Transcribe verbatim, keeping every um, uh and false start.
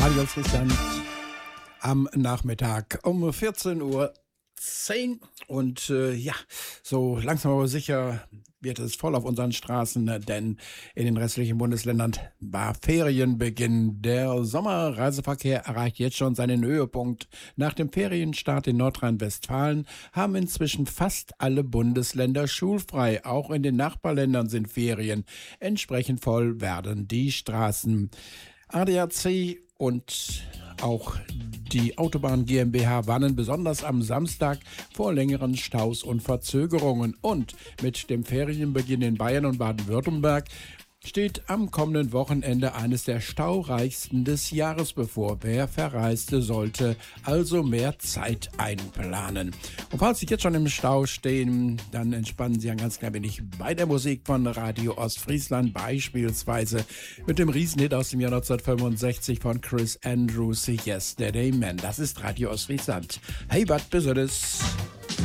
Radio Friesland am Nachmittag um vierzehn Uhr zehn und äh, ja, so langsam aber sicher wird es voll auf unseren Straßen, denn in den restlichen Bundesländern war Ferienbeginn. Der Sommerreiseverkehr erreicht jetzt schon seinen Höhepunkt. Nach dem Ferienstart in Nordrhein-Westfalen haben inzwischen fast alle Bundesländer schulfrei. Auch in den Nachbarländern sind Ferien. Entsprechend voll werden die Straßen. A D A C und auch die Autobahn GmbH warnen besonders am Samstag vor längeren Staus und Verzögerungen. Und mit dem Ferienbeginn in Bayern und Baden-Württemberg steht am kommenden Wochenende eines der staureichsten des Jahres bevor. Wer verreiste, sollte also mehr Zeit einplanen. Und falls Sie jetzt schon im Stau stehen, dann entspannen Sie ein ganz klein wenig bei der Musik von Radio Ostfriesland, beispielsweise mit dem Riesenhit aus dem Jahr neunzehnhundertfünfundsechzig von Chris Andrews, Yesterday Man. Das ist Radio Ostfriesland. Hey, was Besonderes.